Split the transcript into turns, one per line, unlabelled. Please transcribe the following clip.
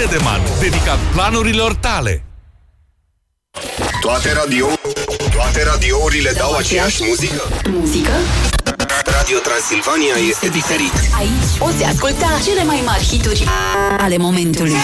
Cedeman, dedicat planurilor tale.
Toate radiourile dau aceeași muzică?
Muzică?
Radio Transilvania este diferit.
Aici poți asculta cele mai mari hituri ale momentului.